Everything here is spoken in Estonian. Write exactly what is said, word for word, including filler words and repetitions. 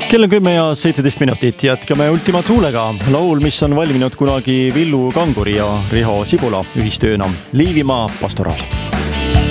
Kell on kümme ja seitseteist minutit. Jätkame Ultima Thulega. Laul, mis on valminud kunagi Villu Kanguri ja Riho Sibula ühistööna. Liivimaa pastoraal.